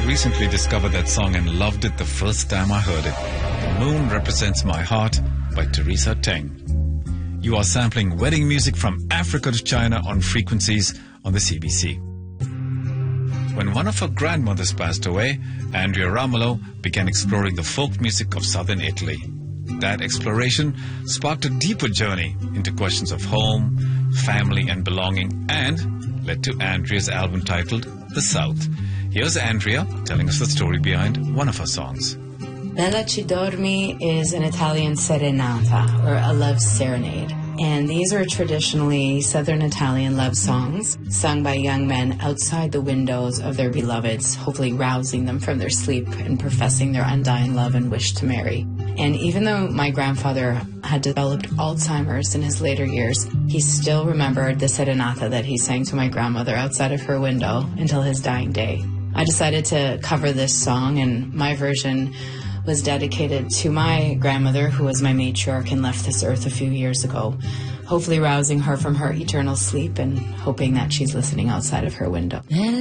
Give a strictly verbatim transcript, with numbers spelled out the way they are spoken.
recently discovered that song and loved it the first time I heard it. The Moon Represents My Heart by Teresa Teng. You are sampling wedding music from Africa to China on frequencies on the C B C. When one of her grandmothers passed away, Andrea Ramelow began exploring the folk music of southern Italy. That exploration sparked a deeper journey into questions of home, family and belonging, and led to Andrea's album titled The South. Here's Andrea telling us the story behind one of her songs. Bella Ci Dormi is an Italian serenata, or a love serenade. And these are traditionally Southern Italian love songs sung by young men outside the windows of their beloveds, hopefully rousing them from their sleep and professing their undying love and wish to marry. And even though my grandfather had developed Alzheimer's in his later years, he still remembered the serenata that he sang to my grandmother outside of her window until his dying day. I decided to cover this song, and my version was dedicated to my grandmother, who was my matriarch and left this earth a few years ago, hopefully rousing her from her eternal sleep and hoping that she's listening outside of her window. Bella